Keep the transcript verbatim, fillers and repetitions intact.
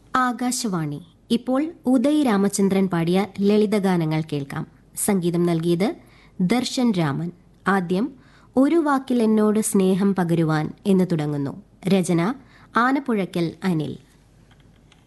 ആകാശവാണി. ഇപ്പോൾ ഉദയ് രാമചന്ദ്രൻ പാടിയ ലളിതഗാനങ്ങൾ കേൾക്കാം. സംഗീതം നൽകിയത് ദർശൻ രാമൻ. ആദ്യം ഒരു വാക്കിൽ എന്നോട് സ്നേഹം പകരുവാൻ എന്ന് തുടങ്ങുന്നു. രചന ആനപ്പുഴയ്ക്കൽ അനിൽ.